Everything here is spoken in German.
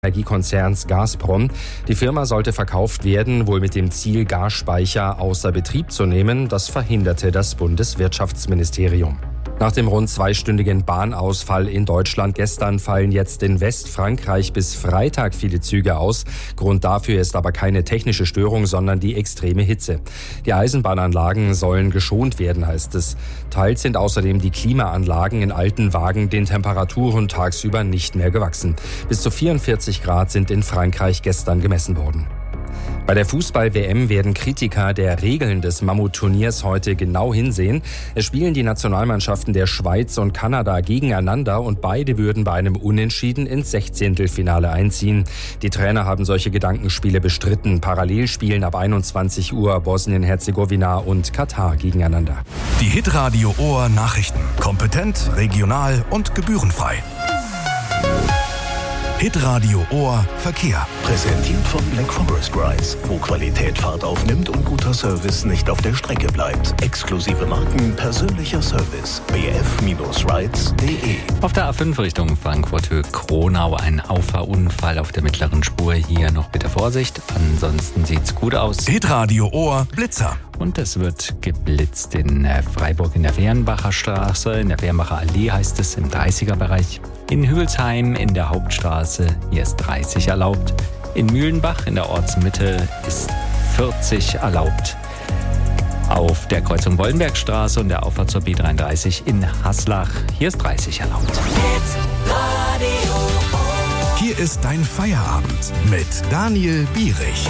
Energiekonzerns Gazprom. Die Firma sollte verkauft werden, wohl mit dem Ziel, Gasspeicher außer Betrieb zu nehmen. Das verhinderte das Bundeswirtschaftsministerium. Nach dem rund zweistündigen Bahnausfall in Deutschland gestern fallen jetzt in Westfrankreich bis Freitag viele Züge aus. Grund dafür ist aber keine technische Störung, sondern die extreme Hitze. Die Eisenbahnanlagen sollen geschont werden, heißt es. Teils sind außerdem die Klimaanlagen in alten Wagen den Temperaturen tagsüber nicht mehr gewachsen. Bis zu 44 Grad sind in Frankreich gestern gemessen worden. Bei der Fußball-WM werden Kritiker der Regeln des Mammutturniers heute genau hinsehen. Es spielen die Nationalmannschaften der Schweiz und Kanada gegeneinander und beide würden bei einem Unentschieden ins Sechzehntelfinale einziehen. Die Trainer haben solche Gedankenspiele bestritten. Parallel spielen ab 21 Uhr Bosnien-Herzegowina und Katar gegeneinander. Die Hitradio Ohr Nachrichten. Kompetent, regional und gebührenfrei. Hitradio Ohr Verkehr. Präsentiert von Black Forest Rides, wo Qualität Fahrt aufnimmt und guter Service nicht auf der Strecke bleibt. Exklusive Marken, persönlicher Service. bf-rides.de. Auf der A5 Richtung Frankfurt-Höhe-Kronau ein Auffahrunfall auf der mittleren Spur. Hier noch bitte Vorsicht, ansonsten sieht's gut aus. Hitradio Ohr Blitzer. Und es wird geblitzt in Freiburg in der Fehrenbacher Straße, in der Fehrenbacher Allee heißt es, im 30er-Bereich. In Hügelsheim in der Hauptstraße, hier ist 30 erlaubt. In Mühlenbach in der Ortsmitte ist 40 erlaubt. Auf der Kreuzung Wollenbergstraße und der Auffahrt zur B33 in Haslach, hier ist 30 erlaubt. Hier ist dein Feierabend mit Daniel Bierich.